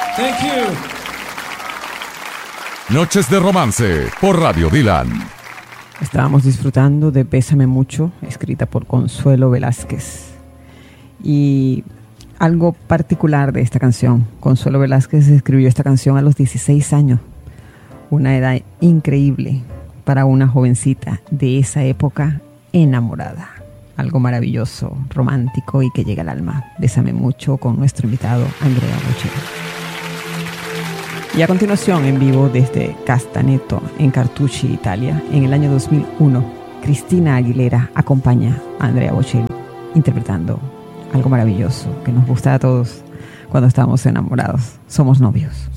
Thank you. Noches de Romance por Radio Dylan. Estábamos disfrutando de Bésame Mucho, escrita por Consuelo Velázquez. Y algo particular de esta canción, Consuelo Velázquez escribió esta canción a los 16 años, una edad increíble para una jovencita de esa época enamorada. Algo maravilloso, romántico y que llega al alma. Bésame Mucho con nuestro invitado Andrea Bocelli. Y a continuación, en vivo desde Castaneto, en Cartucci, Italia, en el año 2001, Cristina Aguilera acompaña a Andrea Bocelli interpretando algo maravilloso que nos gusta a todos cuando estamos enamorados. Somos novios.